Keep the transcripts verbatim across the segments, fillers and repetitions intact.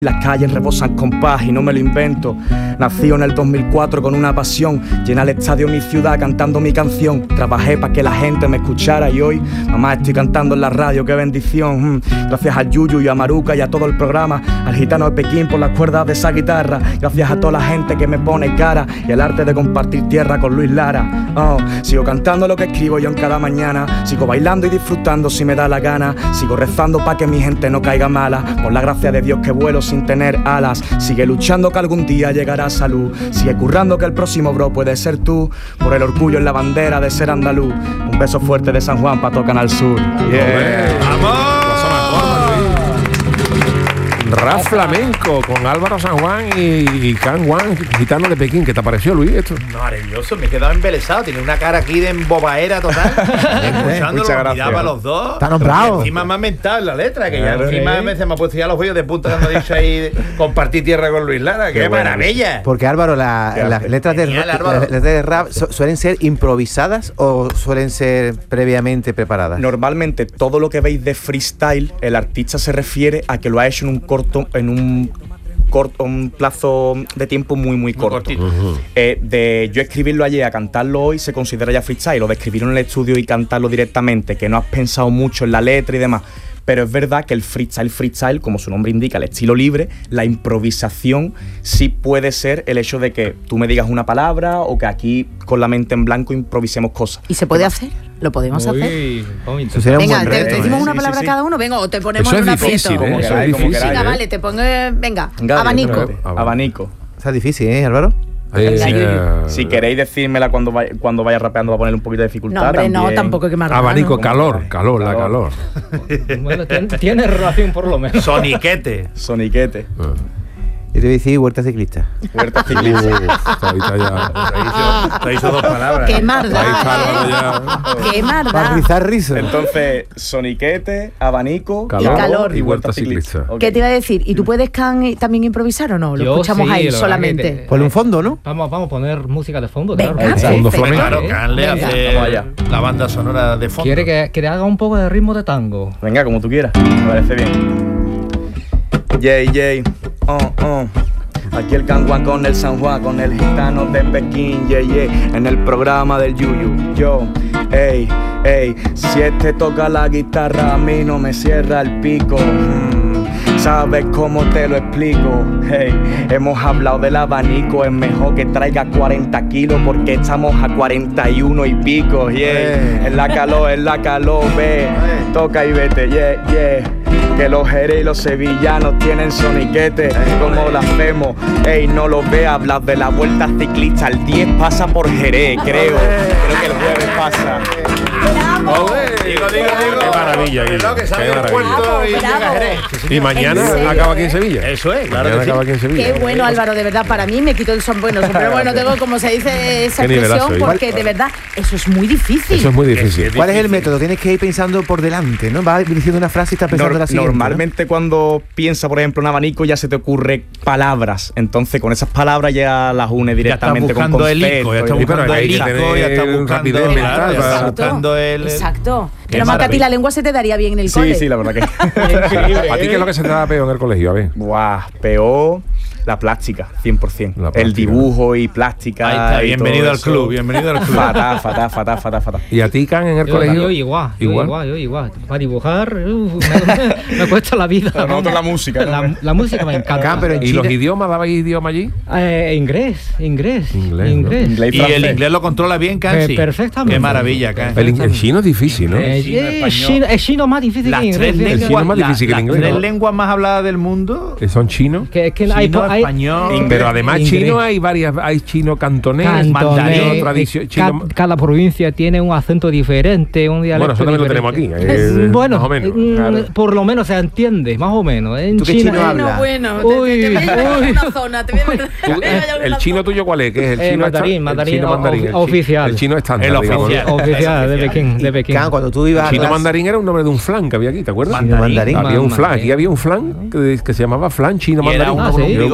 Las calles rebosan con paz y no me lo invento. Nací en el dos mil cuatro con una pasión, llenar el estadio mi ciudad cantando mi canción. Trabajé para que la gente me escuchara y hoy, mamá, estoy cantando en la radio, qué bendición. Mm. Gracias a Yuyu y a Maruca y a todo el programa, al gitano de Pekín por las cuerdas de esa guitarra. Gracias a toda la gente que me pone cara y el arte de compartir tierra con Luis Lara. Oh, sigo cantando lo que escribo yo en cada mañana, sigo bailando y disfrutando si me da la gana, sigo rezando para que mi gente no caiga mala, por la gracia de Dios que vuelo sin tener alas. Sigue luchando que algún día llegará salud, sigue currando que el próximo bro puede ser tú, por el orgullo en la bandera de ser andaluz. Un beso fuerte de San Juan pa' todo Canal Sur. Yeah. ¡Vamos! Rap flamenco con Álvaro San Juan y, y Can Juan, gitano de Pekín. ¿Qué te pareció, Luis, esto? Maravilloso, me he quedado embelesado. Tiene una cara aquí de embobaera total. Escuchándolo, miraba a los dos. Está nombrado. Encima me ha mentado la letra, que ya encima me, se me ha puesto ya los bollos de punta cuando ha dicho ahí compartir tierra con Luis Lara. ¡Qué, Qué maravilla! Porque Álvaro, la, las letras de, Genial, Álvaro. Las letras de rap su, suelen ser improvisadas o suelen ser previamente preparadas. Normalmente todo lo que veis de freestyle, el artista se refiere a que lo ha hecho en un corto en un corto un plazo de tiempo muy muy corto. Uh-huh. eh, de yo escribirlo ayer a cantarlo hoy se considera ya freestyle, o de escribirlo en el estudio y cantarlo directamente, que no has pensado mucho en la letra y demás. Pero es verdad que el freestyle, freestyle, como su nombre indica, el estilo libre, la improvisación sí puede ser el hecho de que tú me digas una palabra o que aquí con la mente en blanco improvisemos cosas. ¿Y se puede hacer? ¿Lo podemos Uy, hacer? Eso sería venga, un buen te, reto, te decimos ¿eh? una palabra sí, sí, sí. cada uno, venga, o te ponemos eso en un es difícil, aprieto. ¿eh? Eso es difícil. Venga, ¿eh? vale, te pongo, venga, venga abanico. Abanico. Está difícil, ¿eh, Álvaro? Eh, si, uh, si queréis decírmela cuando vaya, cuando vaya rapeando, va a poner un poquito de dificultad. No, hombre, también. no, tampoco hay que más abanico, ¿no? calor, calor, la calor. Bueno, tiene, tiene relación por lo menos. Soniquete. Soniquete. Uh. Yo te voy a decir huerta ciclista. Huerta ciclista. Uh, ahorita ya. Te hizo dos palabras. ¡Qué marda! Ahí está, Álvaro, ya. ¡Qué marda! Para rizar rizo. Entonces, soniquete, abanico calor, y calor. y huerta ciclista. Okay. ¿Qué te iba a decir? ¿Y tú puedes can, también improvisar o no? Lo Yo escuchamos sí, ahí lo solamente. que te, Ponle un fondo, ¿no? Vamos, vamos a poner música de fondo. Venga, claro. perfecto. Fondo flamenco. Claro, Can le Venga. hace la banda sonora de fondo. Quiere que, que le haga un poco de ritmo de tango. Venga, como tú quieras. Me parece bien. Yay, yay. Oh, oh. Aquí el Can Juan con el San Juan, con el gitano de Pekín, yeah, yeah, en el programa del Yuyu. Yo, ey, ey, si este toca la guitarra a mí no me cierra el pico. Mm, ¿sabes cómo te lo explico? Hey, hemos hablado del abanico, es mejor que traiga cuarenta kilos porque estamos a cuarenta y uno y pico, yeah. En la calor, en la calor, ve, toca y vete, yeah, yeah. Que los Jerez y los sevillanos tienen soniquete, como lo hacemos, ey, no lo ve, hablas de la vuelta ciclista, el diez pasa por Jerez, creo, creo que el jueves pasa. ¡Bravo! Digo, digo, digo. Qué maravilla, Guillo. Creo que sale Qué del maravilla. puerto y Bravo, llega a Jerez. Y mañana ¿En serio? acaba aquí en Sevilla. Eso es, claro Mañana que sí. acaba aquí en Sevilla. Qué bueno, Álvaro, de verdad, para mí me quito el sombrero. Pero bueno, tengo, como se dice, esa Qué nivelazo, expresión, ¿eh? porque de verdad, eso es muy difícil. Eso es muy difícil. ¿Cuál es el método? Tienes que ir pensando por delante, ¿no? Vas diciendo una frase y estás pensando Nor- en la siguiente. Normalmente ¿no? cuando piensa, por ejemplo, en abanico ya se te ocurre palabras. Entonces con esas palabras ya las une directamente con buscando el conceptos. ico, ya está y- buscando pero hay el que ico, tener ya está buscando, rapidez mental, claro, ya está para- buscando el... Exacto. Qué Pero más que a ti maravilla. la lengua se te daría bien en el Sí, cole. sí, la verdad que... ¿A ti qué es lo que se te da peor en el colegio? A ver. Buah, peor la plástica, cien por ciento. La El plástica. dibujo y plástica. Ahí está, y bienvenido todo al eso. club, bienvenido al club. Fatal, fatal, fatal, fatal, fatal. ¿Y a ti, Can, en el Yo, colegio? yo igual, yo ¿Igual? igual, yo igual. Para dibujar, uf, me, me cuesta la vida. Pero nosotros la música, ¿no? La, la música me encanta. Can, pero en ¿Y los Chile- idiomas? ¿Dabais idioma allí? Eh, inglés, inglés, Inglés, inglés. ¿no? Inglés Y el francés. inglés lo controla bien, Can, Eh, sí. perfectamente. Qué maravilla, Can. El, in- el chino es difícil, ¿no? Eh, chino, eh, español. chino- es chino más difícil Las que inglés. tres fíjate. chino es lenguas, más difícil que el las inglés, tres ¿no? lenguas más habladas del mundo. Que son chinos. Que es que Chino, hay, hay, español. Pero además inglés. chino hay varias, hay chino cantonés, Cantonés, mandarín, eh, tradición, ca- chino. cada provincia tiene un acento diferente, un dialecto Bueno, eso también lo tenemos diferente. aquí, eh, Es- bueno, más o menos. mm, Claro. por lo menos se entiende, más o menos. ¿eh? En ¿Tú qué China, chino hablas? Bueno, Uy, te, te, te, te uy. una zona, te voy a ver- Tú, te voy a ver ¿El una chino zona. tuyo cuál es? ¿Qué es el Eh, chino mandarín, esta- mandarín, el chino o- mandarín, el chi- oficial. El chino estándar, El digamos, oficial. ¿no? Oficial de oficial. Pekín, de Pekín. Can, cuando tú ibas a Chino clase- mandarín era un nombre de un flan que había aquí, ¿te acuerdas? Chino mandarín. Había un Ma- flan, ma- aquí había un flan que, que se llamaba flan chino Y era mandarín. uno Ah, con un sí. Era un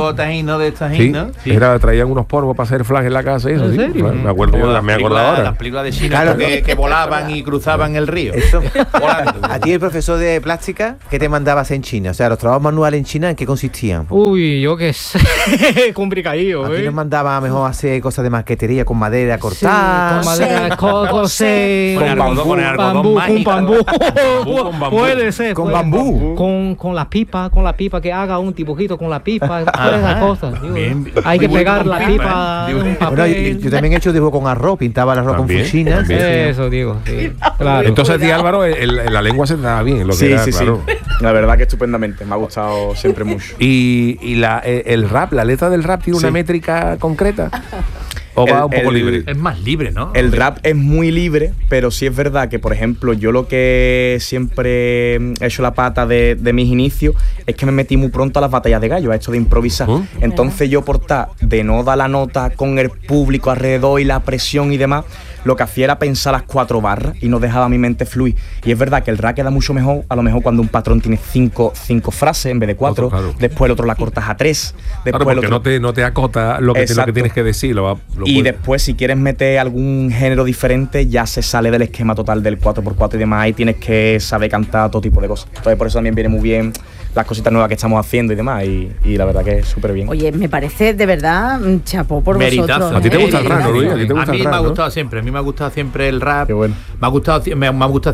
tipo tajino de esta Sí, gente, ¿no? Sí. Era, traían unos polvos para hacer flash en la casa y eso, ¿En sí. serio? Me acuerdo, yo, me acuerdo ahora. Las películas de China Claro. que, que volaban y cruzaban el río. Esto- Volando. A ti el profesor de plástica, ¿qué te mandabas en China? O sea, los trabajos manuales en China, ¿en qué consistían? Uy, yo qué sé. Complicadillo, A ti ¿eh? nos mandaba mejor hacer cosas de maquetería con madera Sí, cortada. con madera, co- coser, Con algodón, con el algodón bambú, con mágico. bambú. con bambú. Puede ser. Con puede- bambú. Con, con la pipa, con la pipa, que haga un dibujito con la pipa, todas esas cosas. digo. Bien, bien. Hay que Muy bueno pegar con la pipa, pipa ¿eh? en un Bueno, papel. yo, yo también he hecho dibujo con arroz, pintaba el arroz También, con fusinas. también. Eso, digo, sí. Claro. Entonces a ti, Álvaro, el- el- la lengua se te daba bien, lo que Sí, era, sí, claro. sí. La verdad que estupendamente. Me ha gustado siempre mucho. Y, y la, eh, el rap, la letra del rap tiene una Sí. métrica concreta. ¿O El- va un poco el- libre? Es más libre, ¿no? El rap es muy libre, pero sí es verdad que, por ejemplo, yo lo que siempre he hecho la pata de, de mis inicios es que me metí muy pronto a las batallas de gallo, a esto de improvisar. ¿Mm? Entonces yo, por tal de no dar la nota con el público alrededor y la presión y demás, lo que hacía era pensar las cuatro barras y no dejaba mi mente fluir. Y es verdad que el rap queda mucho mejor, a lo mejor cuando un patrón tiene cinco, cinco frases en vez de cuatro, Otro, claro. después el otro la cortas a tres, después Claro, el porque otro... no te, no te acota lo que, te- lo que Exacto. tienes que decir. Lo va, lo Y puede- después, si quieres meter algún género diferente, ya se sale del esquema total del cuatro por cuatro y demás. Ahí tienes que saber cantar todo tipo de cosas. Entonces, por eso también viene muy bien las cositas nuevas que estamos haciendo y demás. Y, y la verdad que es súper bien. Oye, me parece de verdad un chapó por Meritazo. vosotros. ¿A ti te ¿eh? gusta el rap, no, Luis? ¿A ti te gusta A mí el rap, me ha no? gustado siempre, a mí me ha gustado siempre el rap. Qué bueno. Me ha gustado, me, me ha gustado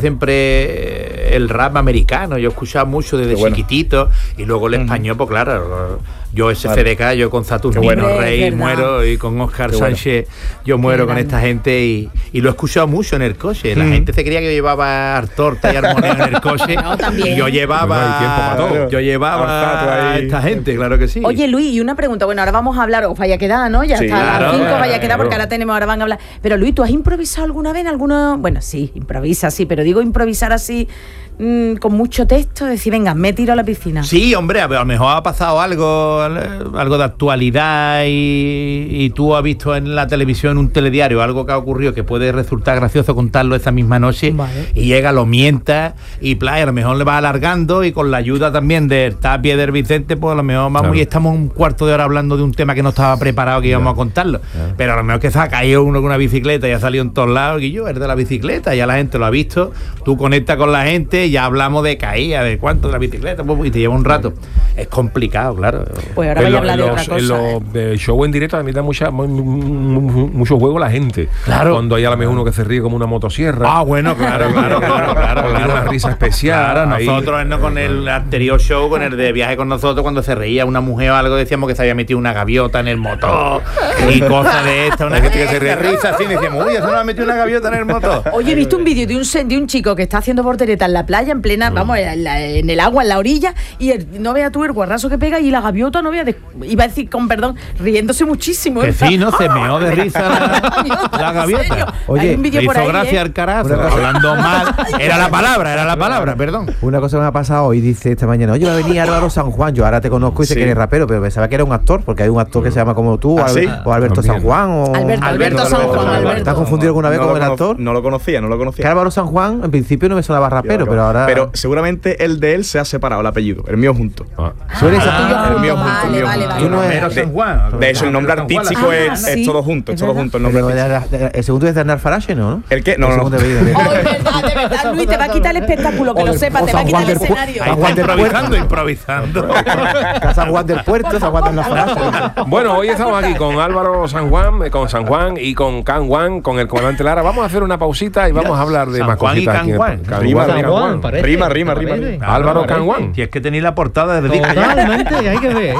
siempre el rap americano. Yo he escuchado mucho desde Qué bueno. chiquitito y luego el español, pues claro, yo ese Claro. C D K, yo con Saturnino Qué bueno. Rey Es verdad. muero y con Oscar Qué bueno. Sánchez yo muero con grande. esta gente y, y lo he escuchado mucho en el coche. La gente se creía que yo llevaba torta y armonía en el coche. No, también. Y yo llevaba, Bueno, hay tiempo para todo. yo llevaba Arzato a ahí. esta gente, claro que sí. Oye, Luis, y una pregunta. Bueno, ahora vamos a hablar, os vaya a quedar, ¿no? Ya Sí, está, a claro, las cinco claro, vaya a quedar, porque claro. ahora tenemos, ahora van a hablar. Pero Luis, ¿tú has improvisado alguna vez en alguna...? Bueno, sí, improvisa, sí, pero digo improvisar así, mm, con mucho texto, decir, venga, me tiro a la piscina. Sí, hombre, a lo mejor ha pasado algo, algo de actualidad y, y tú has visto en la televisión un telediario algo que ha ocurrido que puede resultar gracioso contarlo esa misma noche. Vale. Y llega, lo mientas y playa, a lo mejor le va alargando y con la ayuda también del Tapia y del Vicente, pues a lo mejor vamos Claro. y estamos un cuarto de hora hablando de un tema que no estaba preparado que íbamos a contarlo. Pero a lo mejor que se ha caído uno con una bicicleta y ha salido en todos lados y yo, el de la bicicleta, ya la gente lo ha visto, tú conectas con la gente, ya hablamos de caída, de cuánto de la bicicleta, pues, y te lleva un rato. Es complicado, claro. Pues ahora En vaya a lo- hablar en de los- otra en cosa. los ¿eh? de show en directo también da mucha, mu- mu- mu- mucho juego la gente. Claro. Cuando hay a lo mejor uno que se ríe como una motosierra. Ah, bueno, claro, claro, claro, claro, O tiene claro. una risa especial. Claro, ahí. nosotros no, con el anterior show, con el de viaje con nosotros, cuando se reía una mujer o algo, decíamos que se había metido una gaviota en el motor y cosas de esta, una gente que se ríe risa así, decíamos, uy, eso no ha metido una gaviota en el motor. Oye, he visto un vídeo de un, se- de un chico que está haciendo portereta en la playa, en plena, vamos, en, la- en el agua, en la orilla, y el- no veas tú el guarrazo que pega y la gaviota no vea, de- iba a decir, con perdón, riéndose muchísimo. Que ¿eh? sí, ¿no? Se meó de risa la, la ¿En gaviota. serio? Oye, Hay un vídeo Le por hizo ahí, gracia ¿eh? al carazo, Una cosa- hablando mal. Era la palabra, era la palabra, perdón. Una cosa que me ha pasado hoy, dice esta mañana, oye, va a venir Álvaro San Juan, yo ahora te conozco y sé Sí. que eres rapero, pero pensaba que era un actor, porque hay un actor que se llama como tú, ¿Ah, o, sí? Al- o Alberto También. San Juan, o... Alberto, Alberto San Juan, Alberto. ¿Te has confundido alguna vez No con lo el cono- actor? No lo conocía, no lo Que conocía. Álvaro San Juan, en principio no me sonaba rapero, pero ahora... Pero seguramente el de él se ha separado el apellido, el mío junto. Ah. Suele ser- Ah, el mío junto, el vale, mío vale, junto. vale. Tú no Romero eres- San Juan. De hecho, el nombre Romero San artístico Ah, es, sí, es todo junto, es es todo verdad. junto el nombre Pero artístico. el, el segundo es de Arnar Farache, ¿no? ¿El qué? No, El no, no. segundo de- de- Oh, es verdad, de verdad, Luis, te va a quitar el espectáculo, que O lo del- sepas, o te va a San quitar Juan el del Pu- escenario. Ahí San está Juan del improvisando, Puerto. improvisando. San Juan del Puerto, San Juan de la Farache. Bueno, hoy estamos aquí con Álvaro San Juan, eh, con San Juan y con Can Juan, con el comandante Lara. Vamos a hacer una pausita y vamos a hablar de San más Juan y cositas. Can aquí en el- Juan. Can Rima, Juan y rima, Can Juan. Juan. parece, Rima, rima, parece. rima, rima. Álvaro Parece. Can Juan. Si es que tenéis la portada del disco. Totalmente, hay que ver. ¿eh?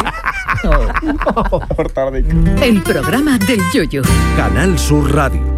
Por tarde. El programa del Yoyo. Canal Sur Radio.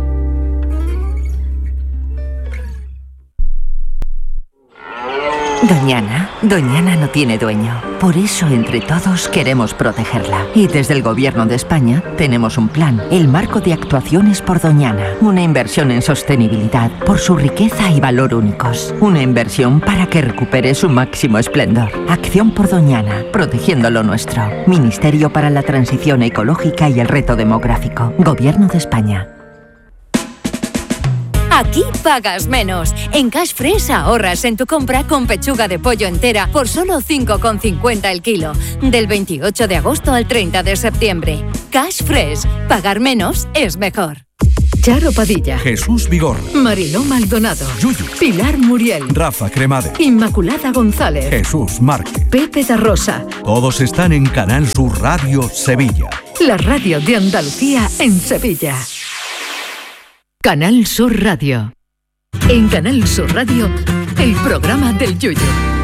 Doñana, Doñana no tiene dueño. Por eso, entre todos, queremos protegerla. Y desde el Gobierno de España tenemos un plan, el Marco de Actuaciones por Doñana. Una inversión en sostenibilidad, por su riqueza y valor únicos. Una inversión para que recupere su máximo esplendor. Acción por Doñana, protegiendo lo nuestro. Ministerio para la Transición Ecológica y el Reto Demográfico. Gobierno de España. Aquí pagas menos. En Cash Fresh ahorras en tu compra con pechuga de pollo entera por solo cinco con cincuenta el kilo. Del veintiocho de agosto al treinta de septiembre. Cash Fresh. Pagar menos es mejor. Charo Padilla, Jesús Vigor, Mariló Maldonado, Yuyu, Pilar Muriel, Rafa Cremade, Inmaculada González, Jesús Márquez. Pepe da Rosa. Todos están en Canal Sur Radio Sevilla. La radio de Andalucía en Sevilla. Canal Sur Radio. En Canal Sur Radio, el programa del Yuyu.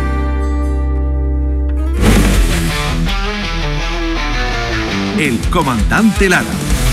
El comandante Lara.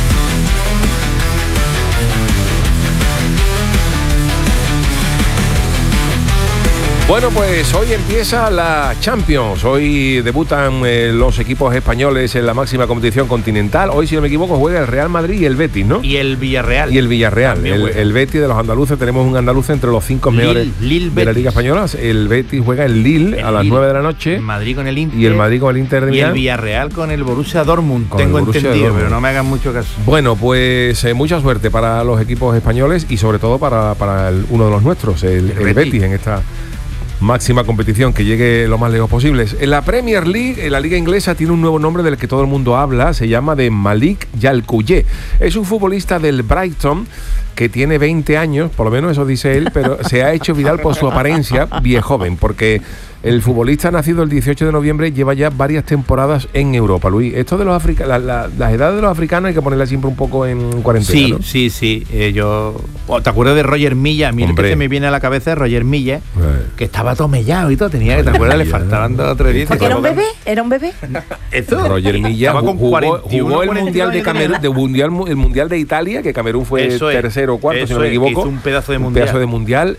Bueno, pues hoy empieza la Champions. Hoy debutan eh, los equipos españoles en la máxima competición continental. Hoy, si no me equivoco, juega el Real Madrid y el Betis, ¿no? Y el Villarreal. Y el Villarreal. El, el Betis de los andaluces, tenemos un andaluz entre los cinco Lille, mejores Lille, de la Liga Española. El Betis juega el Lille el a las Lille. nueve de la noche. El Madrid con el Inter. Y el Madrid con el Inter de Y Milán. el Villarreal con el Borussia Dortmund, Con tengo el Borussia entendido, Dortmund. pero no me hagan mucho caso. Bueno, pues eh, mucha suerte para los equipos españoles y sobre todo para, para el- uno de los nuestros, el, El el Betis. Betis, en esta máxima competición, que llegue lo más lejos posible. En la Premier League, en la liga inglesa, tiene un nuevo nombre del que todo el mundo habla, se llama de Malik Yalkouye. Es un futbolista del Brighton que tiene veinte años, por lo menos eso dice él, pero se ha hecho viral por su apariencia viejoven, porque el futbolista nacido el dieciocho de noviembre lleva ya varias temporadas en Europa, Luis. Esto de los africanos, la, la, las edades de los africanos hay que ponerla siempre un poco en cuarentena, Sí, ¿no? sí, sí. Eh, yo. Oh, ¿te acuerdas de Roger Milla? A mí el Hombre. que se me viene a la cabeza es Roger Milla, Eh. que estaba tomellado y todo. Tenía que, ¿te acuerdas? Le faltaban dos o tres días. ¿Porque era un bebé? ¿Era un bebé? Esto. Roger Milla Estaba con jugó, cuarenta y uno, jugó el cuarenta y mundial dos de años Camerún, de mundial, el mundial de Italia, que Camerún fue Eso es, tercero o cuarto, si eso no me es, que equivoco. hizo un pedazo de Un mundial. pedazo de mundial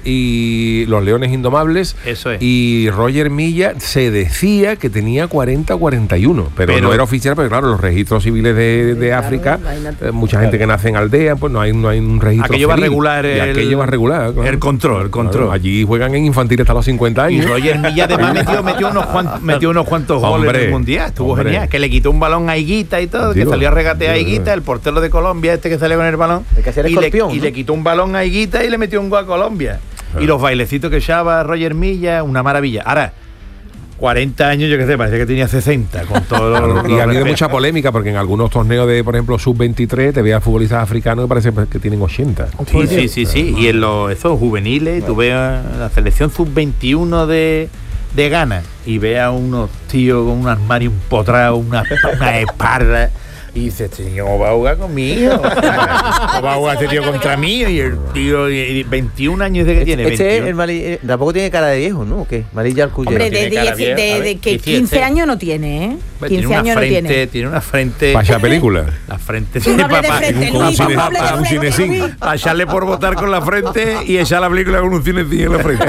y los Leones Indomables. Eso es. Y Roger Milla se decía que tenía cuarenta o cuarenta y uno, pero, Pero- no era oficial, porque claro, los registros civiles de, de Claro, África, imagínate. eh, mucha gente que nace en aldea, pues no hay, no hay un registro Aquello va a civil. regular Y el- aquello va a regular, claro. el control, el control. Claro, allí juegan en infantil hasta los cincuenta Y años. Roger Milla además metió, metió, unos cuantos, metió unos cuantos goles Hombre, en el mundial. Estuvo hombre. genial. Que le quitó un balón a Higuita y todo, Digo, que salió a regatear a digo, Higuita, el portero de Colombia, este que salió con el balón. El que hacía el y, le, escorpión, y ¿no? le quitó un balón a Higuita y le metió un gol a Colombia. Y los bailecitos que echaba Roger Milla, una maravilla. Ahora, cuarenta años, yo qué sé, parece que tenía sesenta con todo Claro, lo, y ha habido lo- mucha polémica porque en algunos torneos de, por ejemplo, sub veintitrés te veas futbolistas africanos que parece que tienen ochenta. Sí, sí, sí, sí. Y en los esos juveniles, tú ves a la selección sub veintiuno de, de Ghana y ves a unos tíos con un armario empotrado, una, una espalda. Y dices, este tío, ¿cómo va a jugar conmigo? ¿Cómo va a jugar este tío contra mí? Y el tío, y- y veintiún años de que tiene. Este es veintiuno. el Mali, eh, tampoco tiene cara de viejo, ¿no? ¿O qué? Mali Yalkouye. Hombre, de, tiene cara diez- bien, de- a ver, de que diecisiete. quince años no tiene, ¿eh? Tiene quince una años no frente, tiene. tiene una frente. Para esa película. La frente Tú no hables de papá. frente, un Luis, tú cine- no hables para un de frente, cinecín. Luis. A echarle por votar con la frente y echar la película con un cinecín en la frente.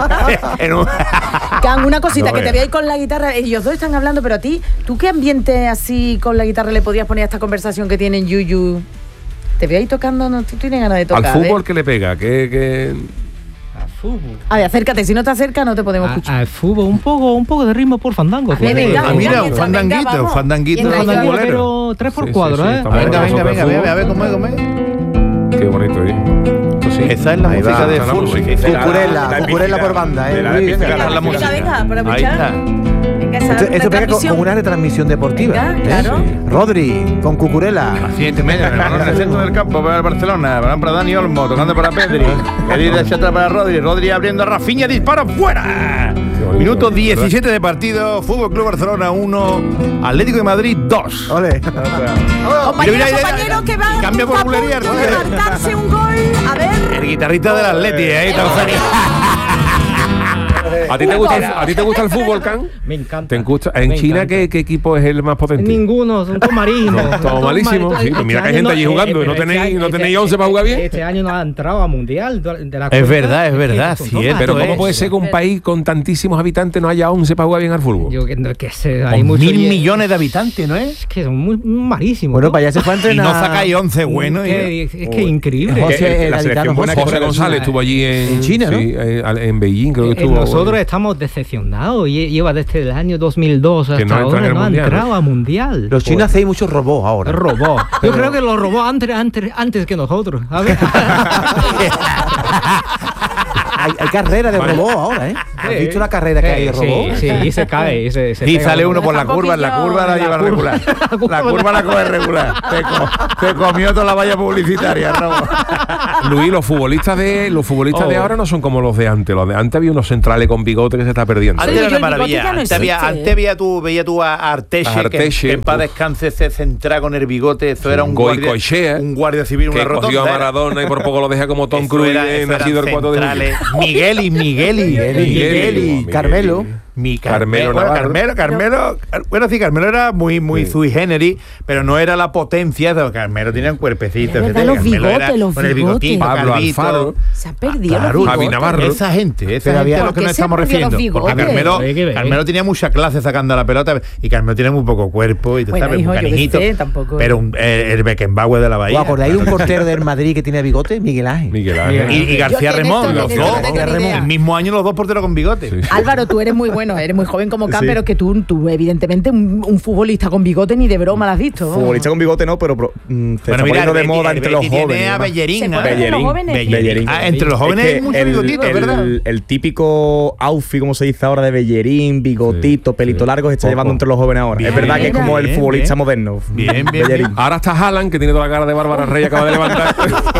En un- Can, una cosita, No, que te eh. voy a ir con la guitarra. Ellos dos están hablando, pero a ti, ¿tú qué ambiente así con la guitarra le podías poner a esta conversación que tienen Yuyu? Te voy a ir tocando, no tú tienes ganas de tocar. Al fútbol ¿eh? que le pega, que, que Al fútbol. A ver, acércate, si no te acercas no te podemos A- escuchar. Al fútbol, un poco, un poco de ritmo por fandango. Venga, fíjate. venga, Ah, mira, un mientras, fandanguito, venga, vamos. un fandanguito Mientras de yo- futbolero. Pero tres por Sí, cuatro, sí, sí, ¿eh? estamos Venga, venga, Nosotros venga, fútbol. venga, a ver cómo es, cómo es. qué bonito, ¿eh? Esto sí. Esa es la Ahí música va, de está la fútbol. música. Esa es la- Cucurella, la cucurella por banda, ¿eh? Luis? Venga, Venga, la venga, música. venga, para Ahí escuchar. está. Venga, esa Esto, esto pega con, retransmisión. con una retransmisión deportiva. Venga, ¿eh? claro. Rodri, con Cucurella. Así es, medio, el balón en el centro del campo para el Barcelona, balón para Dani Olmo, tocando para Pedri, Pedri de atrás para Rodri, Rodri abriendo a Rafinha, disparo fuera. bonito, Minuto ¿verdad? diecisiete de partido, Fútbol Club Barcelona uno, Atlético de Madrid dos. Ole. Compañeros, Mira, mira, mira, compañeros que van cambia está a popularidad, punto de tío. marcarse un gol. A ver. El guitarrista del Atleti, ahí Tanzania. ¿A ti te gusta el, a ti te gusta el fútbol, Can? Me encanta. ¿Te gusta? ¿En Me China encanta. ¿qué, qué equipo es el más potente? Ninguno, son todos malísimos. Todo Son todos malísimo, mal- sí, pues mira que hay año gente allí jugando, pero ¿no este tenéis- año- no este- tenéis once para jugar bien? Este año no ha entrado a Mundial de la Es cuenta, verdad, es que verdad, son cierto. todos Pero malos. ¿cómo puede ser que un país con tantísimos habitantes no haya once para jugar bien al fútbol? Yo que, no- que sé, hay Con muchos mil y- millones de habitantes, ¿no es? Es que son muy malísimos. Bueno, ¿no? para allá se fue a Y no entrenar. sacáis once buenos. y- Que- es, es que increíble. José, Eh, el la gaditano selección buena José. José González estuvo allí en, En China, ¿no? sí, eh, al- en Beijing, creo que Eh, estuvo. nosotros nosotros estamos decepcionados. Lle- Lleva desde el año dos mil dos hasta Que no entran ahora en el no ha mundial, entrado ¿no? a mundial. Los chinos hacen muchos robots ahora. Robó. Yo creo que los robó antes, antes, antes que nosotros. A ver. hay, hay carrera de Vale. robot ahora, ¿eh? ¿Has Sí. visto la carrera que hay de Sí, robot? sí, y se cae. Y, se, se Y pega sale uno. uno por la curva, en la curva la lleva regular. La curva la coge regular. Te, co- te comió toda la valla publicitaria, Ramón. Luis, los futbolistas de los futbolistas Oh. de ahora no son como los de antes. Los de antes había unos centrales con bigote que se está perdiendo. Antes Sí, era yo una el bigote maravilla. ya no Antes, había, existe. antes había tú, veía tú a Arteche, A Arteche, que, que en paz uf. descanse se centra con el bigote. Eso era un guardia, Goicoechea, un guardia civil, que una rotonda. cogió a era. Maradona y por poco lo deja como Tom Eso Cruise era- en eso nacido eran el cuatro de centrales. julio. Migueli, Migueli, Migueli, Migueli, Migueli. Carmelo. Mi Carmelo Carmelo, bueno, Navarro. Carmelo, Carmelo, Car- bueno, sí, Carmelo era muy, muy Sí. sui generis, pero no era la potencia de Carmelo, tenía un cuerpecito. Es verdad, etcétera. los Carmelo era bigotes, los con el bigotes. bigotito, Pablo calvito. Alfaro. Se ha perdido Claro, los bigotes. Javi Navarro. Esa gente, esa Pero gente había- a lo ¿Por que qué nos se estamos perdió los refiriendo. Porque bigotes? Carmelo, Hay que ver. Carmelo tenía mucha clase sacando la pelota y Carmelo tiene muy poco cuerpo y tú Bueno, sabes, hijo, un yo qué cariñito. sé, tampoco- Pero un- eh, el Beckenbauer de la ¿Os Bahía. acordáis de un portero del Madrid que tenía bigote? Miguel Ángel. Miguel Ángel. Y, y García Yo de Remón, esto- los de esto dos. no tengo ni idea. El mismo año los dos porteros con bigote. Sí, sí. Álvaro, tú eres muy bueno, eres muy joven como Can, Sí. pero que tú, tú evidentemente, un, un futbolista con bigote ni de broma lo has visto. Futbolista con bigote no, pero pro- mm, se está Bueno, mira, poniendo de el moda Betis- entre el los Betis tiene jóvenes. y a demás. Bellerín. Se ¿eh? pone entre los jóvenes. Bellerín. Ah, entre los jóvenes Es que hay mucho el, bigotito, el- ¿verdad? el típico outfit, como se dice ahora, de Bellerín, bigotito, Sí, pelito sí. largo, se está Poco. llevando entre los jóvenes ahora. Bien, es verdad que es bien, como el bien, futbolista bien. moderno. Bien, bien, Bellerín. bien. Ahora está Haaland, que tiene toda la cara de Bárbara Rey, acaba de levantar.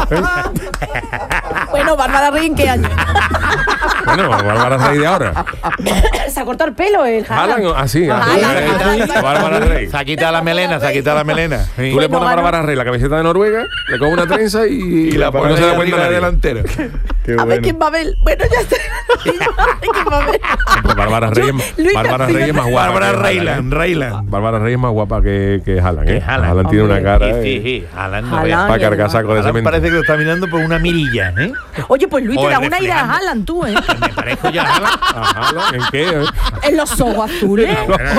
Bueno, Bárbara Rey, ¿en qué año? Bueno, Bárbara Rey de ahora. Se ha cortado el pelo el Haaland, Haaland. así, Ah, así. Haaland. Bárbara Rey. Se ha quitado la melena, se ha quitado la melena. Sí. Tú le Bueno, pones a ganó. Bárbara Rey la camiseta de Noruega, le coges una trenza y, Y la pues pone no se da arriba cuenta de nadie. delantero. Qué A ver bueno. quién va a ver. Bueno, ya está. A ver quién va a ver. Pues Bárbara Rey, es- Luis Bárbara García. Rey es más guapa. Bárbara que Haaland, Reyland, ¿eh? Reyland. Bárbara Rey es más guapa que, que Haaland, ¿eh? Que Haaland. tiene una Hombre. cara. Sí, eh, sí, sí. Haaland no Haaland. veas. para cargar saco de Haaland cemento. parece que lo está mirando por una mirilla, ¿eh? Oye, pues Luis, O te da el una ira a reflejando. Haaland tú, ¿eh? Me parezco ya a Haaland. ¿A Haaland? ¿En qué? eh? En los ojos azules.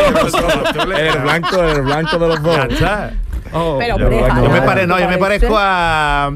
El blanco, el blanco de los dos. Ya está. Pero, yo hombre, me Yo me Haaland, pare, no, ¿te yo me parece? parezco a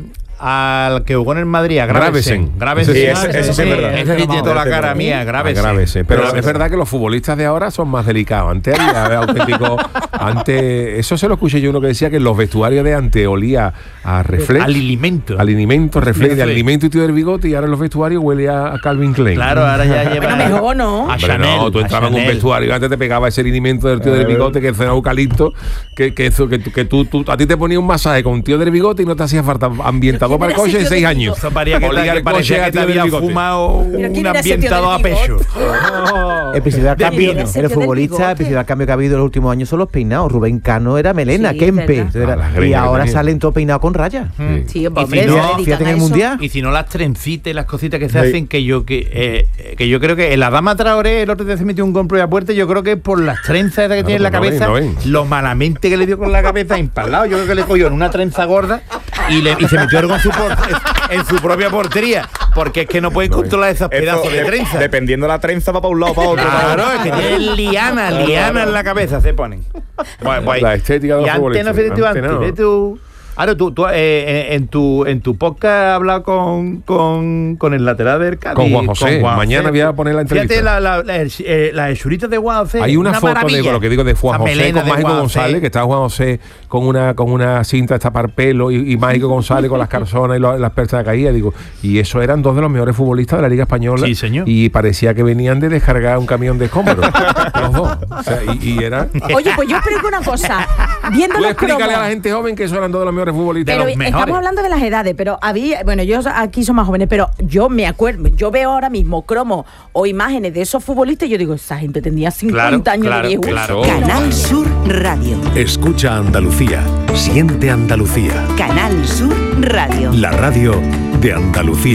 al que jugó en el Madrid, a Gravesen. Gravesen. Sí, Gravesen. ese- ese sí es verdad. Ese sí tiene toda la cara mía, Gravesen. Gravesen. Pero Gravesen. es verdad que los futbolistas de ahora son más delicados. Antes había auténtico. Antes, eso se lo escuché yo uno que decía que en los vestuarios de antes olía a reflex. Al alimento. Alimento, reflex, de Reflex. alimento y tío del bigote, y ahora en los vestuarios huele a, a Calvin Klein. Claro, ahora ya lleva. Bueno, mejor, ¿no? A Hombre, Chanel, no, tú a entrabas en un Chanel. vestuario y antes te pegaba ese alimento del tío del bigote, que es eucalipto, que, que, eso, que, tú- que tú, tú- a ti te ponía un masaje con un tío del bigote y no te hacía falta ambientador para el ¿Quién era coche ese en tío seis del años. bigote? Eso parecía que, Olía te, el parecía coche a que te tío del había bigote. fumado Pero un ¿quién era ese tío del ambientado a pecho. bigote? El principal De cambio, pino. el Ese tío del futbolista, el bigote. principal cambio que ha habido en los últimos años son los peinados. Rubén Cano era melena, Sí, Kempe. verdad. era- Ah, las y greñas que ahora tenía. salen todos peinados con rayas. Sí. Sí, Y hombre, si se no, dedican fíjate en a el eso. mundial. Y si no, las trencitas y las cositas que se Sí. hacen, que yo que, eh, que yo creo que la dama Traoré el otro día se metió un compro de la puerta, yo creo que por las trenzas esas que tiene en la pues no ven, cabeza, no ven. lo malamente que le dio con la cabeza empalado, yo creo que le cogió en una trenza gorda y, le, y se metió con su por- en su propia portería, porque es que no pueden controlar esos pedazos de de- trenza. Dependiendo de la trenza, va para un lado o para otro. Claro, es que tienen liana, liana en la cabeza, se ponen. Bueno, pues, La estética de los y antes no, futbolistas. fíjate tú, Antes antes, no. fíjate tú. Ahora, tú, tú eh, en, en tu, en tu podcast has hablado con, con, con el lateral del Cádiz. Con Juan José. Mañana voy a poner la entrevista. Fíjate, la, la, la, eh, las hechuritas de Juan José. Hay una, foto de maravilla. lo que digo de Juan Esa José melena con de Mágico Juan González, José. que está Juan José con una con una cinta de tapar pelo y, y Mágico González con las calzonas y lo- las perchas de caída, digo, y eso eran dos de los mejores futbolistas de la Liga Española. Sí, señor. Y parecía que venían de descargar un camión de escombros, los dos. O sea, y, y era. Oye, pues yo explico una cosa. Viendo Tú los explícale cromos. a la gente joven que esos eran dos de los mejores futbolistas. Pero los mejores. estamos hablando de las edades, pero había, bueno, yo aquí soy más jóvenes, pero yo me acuerdo, yo veo ahora mismo cromos o imágenes de esos futbolistas y yo digo, esa gente tenía cincuenta Claro, años claro, de viejo. claro. Canal Sur Radio. Escucha Andalucía. Siente Andalucía. Canal Sur Radio. La radio de Andalucía.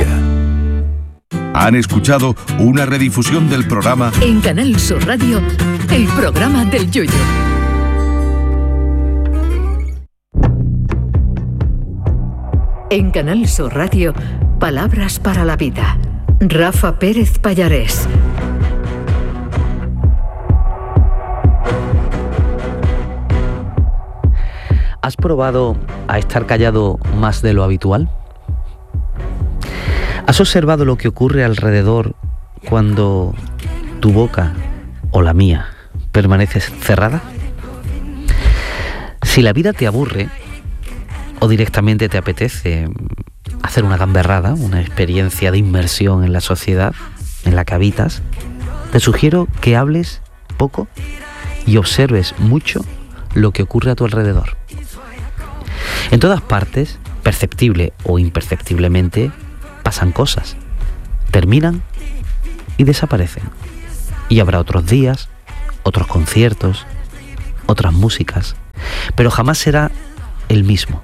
Han escuchado una redifusión del programa En Canal Sur Radio, el programa del Yoyo. En Canal Sur Radio, Palabras para la Vida. Rafa Pérez Pallarés. ¿Has probado a estar callado más de lo habitual? ¿Has observado lo que ocurre alrededor cuando tu boca o la mía permanece cerrada? Si la vida te aburre o directamente te apetece hacer una gamberrada, una experiencia de inmersión en la sociedad en la que habitas, te sugiero que hables poco y observes mucho lo que ocurre a tu alrededor. En todas partes, perceptible o imperceptiblemente, pasan cosas, terminan y desaparecen. Y habrá otros días, otros conciertos, otras músicas, pero jamás será el mismo.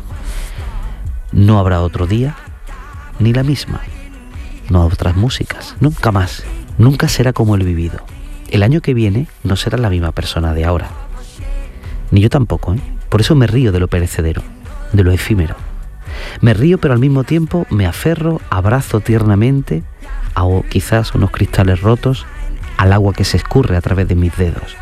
No habrá otro día, ni la misma. No otras músicas, nunca más. Nunca será como el vivido. El año que viene no será la misma persona de ahora. Ni yo tampoco, ¿eh? Por eso me río de lo perecedero, de lo efímero. Me río, pero al mismo tiempo me aferro, abrazo tiernamente a o quizás unos cristales rotos, al agua que se escurre a través de mis dedos.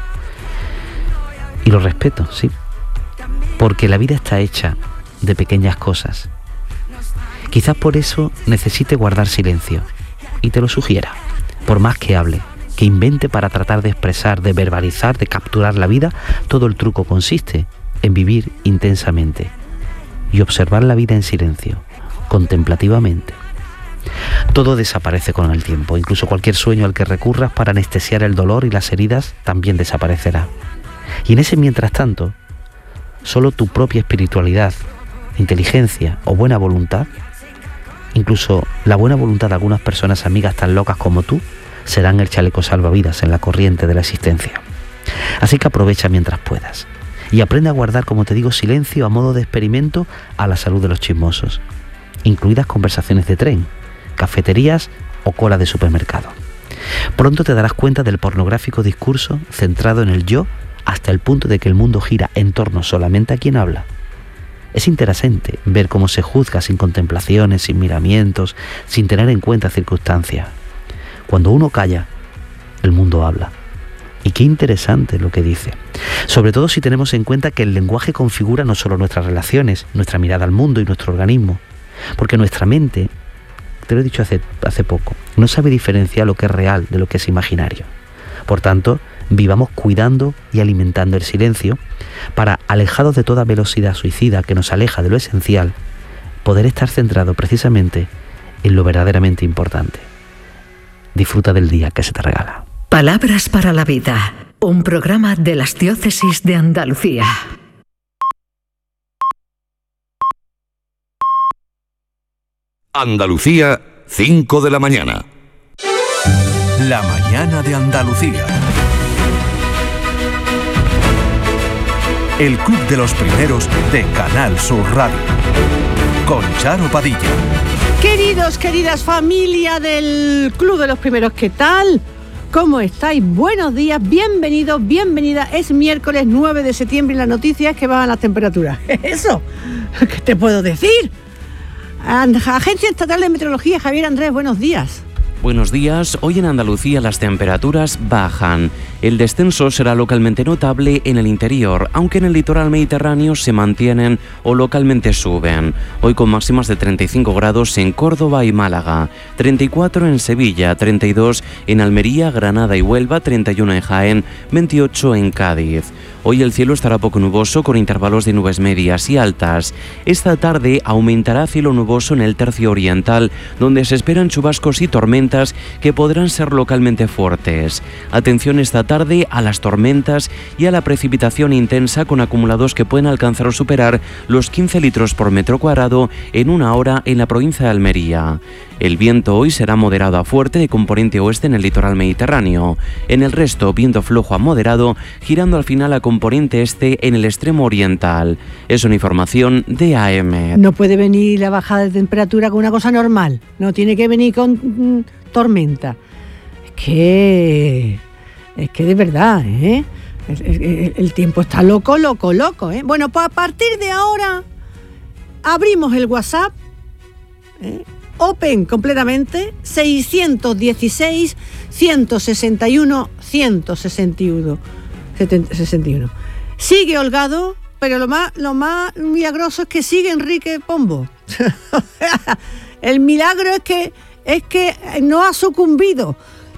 Y lo respeto, sí, porque la vida está hecha de pequeñas cosas. Quizás por eso necesite guardar silencio, y te lo sugiera. Por más que hable, que invente para tratar de expresar, de verbalizar, de capturar la vida, todo el truco consiste en vivir intensamente y observar la vida en silencio, contemplativamente. Todo desaparece con el tiempo, incluso cualquier sueño al que recurras para anestesiar el dolor y las heridas también desaparecerá. Y en ese mientras tanto, solo tu propia espiritualidad, inteligencia o buena voluntad, incluso la buena voluntad de algunas personas amigas tan locas como tú, serán el chaleco salvavidas en la corriente de la existencia. Así que aprovecha mientras puedas y aprende a guardar, como te digo, silencio a modo de experimento a la salud de los chismosos, incluidas conversaciones de tren, cafeterías o cola de supermercado. Pronto te darás cuenta del pornográfico discurso centrado en el yo hasta el punto de que el mundo gira en torno solamente a quien habla. Es interesante ver cómo se juzga sin contemplaciones, sin miramientos, sin tener en cuenta circunstancias. Cuando uno calla, el mundo habla. Y qué interesante lo que dice. Sobre todo si tenemos en cuenta que el lenguaje configura no solo nuestras relaciones, nuestra mirada al mundo y nuestro organismo. Porque nuestra mente, te lo he dicho hace, hace poco, no sabe diferenciar lo que es real de lo que es imaginario. Por tanto, vivamos cuidando y alimentando el silencio para, alejados de toda velocidad suicida que nos aleja de lo esencial, poder estar centrado precisamente en lo verdaderamente importante. Disfruta del día que se te regala. Palabras para la vida, un programa de las diócesis de Andalucía. Andalucía, cinco de la mañana. La mañana de Andalucía. El Club de los Primeros de Canal Sur Radio. Con Charo Padilla. Queridos, queridas familia del Club de los Primeros, ¿qué tal? ¿Cómo estáis? Buenos días, bienvenidos, bienvenidas. Es miércoles nueve de septiembre y la noticia es que bajan las temperaturas. ¿Eso? ¿Qué te puedo decir? Agencia Estatal de Meteorología, Javier Andrés, buenos días. Buenos días. Hoy en Andalucía las temperaturas bajan. El descenso será localmente notable en el interior, aunque en el litoral mediterráneo se mantienen o localmente suben. Hoy con máximas de treinta y cinco grados en Córdoba y Málaga, treinta y cuatro en Sevilla, treinta y dos en Almería, Granada y Huelva, treinta y uno en Jaén, veintiocho en Cádiz. Hoy el cielo estará poco nuboso con intervalos de nubes medias y altas. Esta tarde aumentará cielo nuboso en el tercio oriental, donde se esperan chubascos y tormentas que podrán ser localmente fuertes. Atención esta tarde a las tormentas y a la precipitación intensa con acumulados que pueden alcanzar o superar los quince litros por metro cuadrado en una hora en la provincia de Almería. El viento hoy será moderado a fuerte de componente oeste en el litoral mediterráneo. En el resto, viento flojo a moderado, girando al final a componente este en el extremo oriental. Es una información de A M. No puede venir la bajada de temperatura con una cosa normal. No tiene que venir con mm, tormenta. Es que... Es que de verdad, ¿eh? El, el, el tiempo está loco, loco, loco, ¿eh? Bueno, pues a partir de ahora abrimos el WhatsApp, ¿eh? Open completamente, seiscientos dieciséis, ciento sesenta y uno, ciento sesenta y uno. Sigue Holgado, pero lo más, lo más milagroso es que sigue Enrique Pombo. El milagro es que es que no ha sucumbido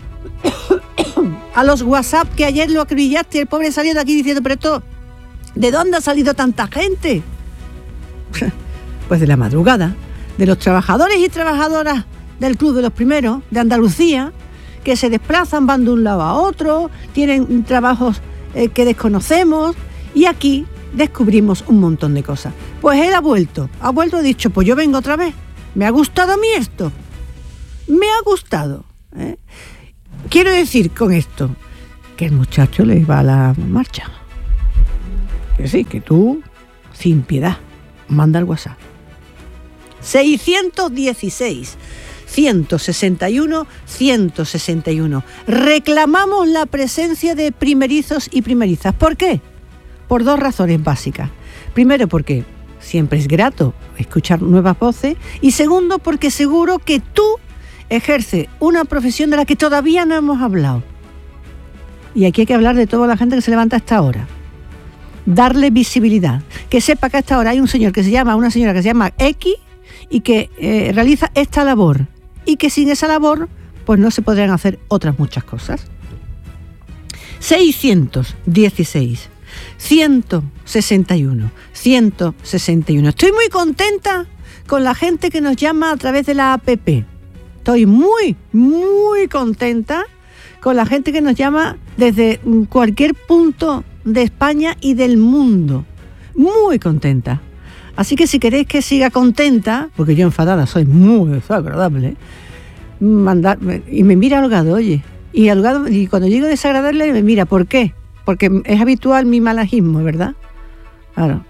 a los WhatsApp que ayer lo acribillaste. El pobre salió de aquí diciendo, pero esto, ¿de dónde ha salido tanta gente? Pues de la madrugada, de los trabajadores y trabajadoras del Club de los Primeros, de Andalucía, que se desplazan, van de un lado a otro, tienen trabajos eh, que desconocemos, y aquí descubrimos un montón de cosas. Pues él ha vuelto, ha vuelto y ha dicho, pues yo vengo otra vez, me ha gustado a mí esto, me ha gustado. ¿eh? Quiero decir con esto, que el muchacho le va a la marcha. Que sí, que tú, sin piedad, manda el WhatsApp. seiscientos dieciséis, ciento sesenta y uno, ciento sesenta y uno. Reclamamos la presencia de primerizos y primerizas. ¿Por qué? Por dos razones básicas. Primero, porque siempre es grato escuchar nuevas voces. Y segundo, porque seguro que tú ejerces una profesión de la que todavía no hemos hablado. Y aquí hay que hablar de toda la gente que se levanta a esta hora. Darle visibilidad. Que sepa que a esta hora hay un señor que se llama, una señora que se llama X y que eh, realiza esta labor. Y que sin esa labor, pues no se podrían hacer otras muchas cosas. seiscientos dieciséis, ciento sesenta y uno, ciento sesenta y uno. Estoy muy contenta con la gente que nos llama a través de la app. Estoy muy, muy contenta con la gente que nos llama desde cualquier punto de España y del mundo. Muy contenta. Así que si queréis que siga contenta, porque yo enfadada soy muy desagradable, mandarme, y me mira holgado, oye, y holgado, y cuando llego desagradable me mira, ¿por qué? Porque es habitual mi malajismo, ¿verdad? Claro.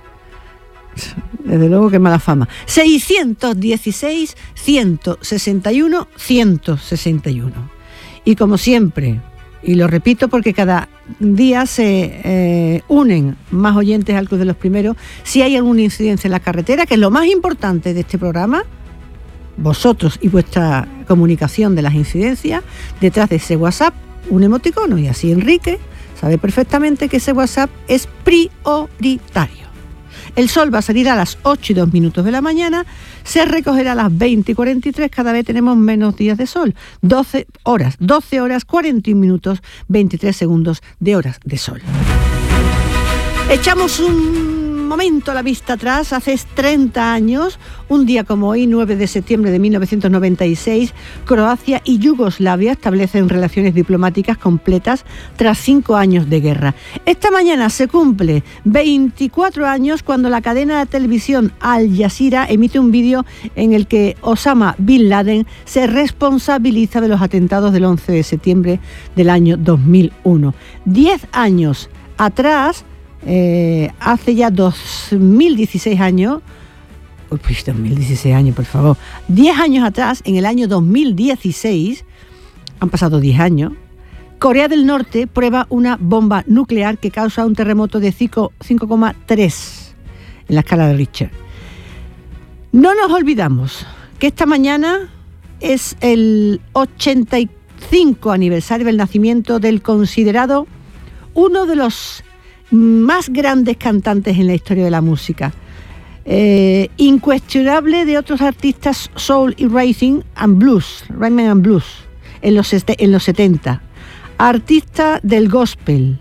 Desde luego que mala fama. seiscientos dieciséis, ciento sesenta y uno, ciento sesenta y uno. Y como siempre, y lo repito porque cada día se eh, unen más oyentes al Club de los Primeros, si hay alguna incidencia en la carretera, que es lo más importante de este programa, vosotros y vuestra comunicación de las incidencias, detrás de ese WhatsApp, un emoticono, y así Enrique sabe perfectamente que ese WhatsApp es prioritario. El sol va a salir a las ocho y dos minutos de la mañana, se recogerá a las veinte y cuarenta y tres, cada vez tenemos menos días de sol. doce horas, doce horas, cuarenta y un minutos, veintitrés segundos de horas de sol. Echamos un momento la vista atrás, hace treinta años, un día como hoy, nueve de septiembre de mil novecientos noventa y seis, Croacia y Yugoslavia establecen relaciones diplomáticas completas tras cinco años de guerra. Esta mañana se cumple veinticuatro años cuando la cadena de televisión Al Jazeera emite un vídeo en el que Osama Bin Laden se responsabiliza de los atentados del once de septiembre del año dos mil uno. Diez años atrás, Eh, hace ya dos mil dieciséis años, uy, pues dos mil dieciséis años, por favor, diez años atrás, en el año dos mil dieciséis, han pasado diez años, Corea del Norte prueba una bomba nuclear que causa un terremoto de cinco coma tres en la escala de Richter. No nos olvidamos que esta mañana es el ochenta y cinco aniversario del nacimiento del considerado uno de los más grandes cantantes en la historia de la música, eh, incuestionable de otros artistas soul y rhythm and blues, rhythm and blues en los, este, en los setenta, artista del gospel,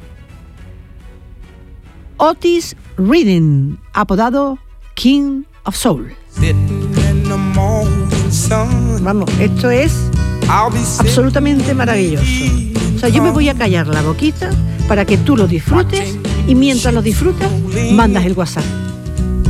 Otis Redding, apodado King of Soul. Vamos, esto es absolutamente maravilloso. O sea, yo me voy a callar la boquita para que tú lo disfrutes, y mientras lo disfrutas, mandas el WhatsApp.